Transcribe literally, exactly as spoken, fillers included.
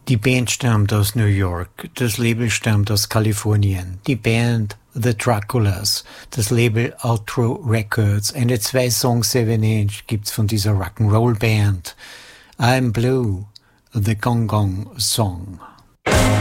Die Band stammt aus New York, das Label stammt aus Kalifornien. Die Band The Draculas, das Label Outro Records. Eine zwei Songs seven inch gibt's von dieser Rock'n'Roll Band. I'm Blue, the Gong Gong Song.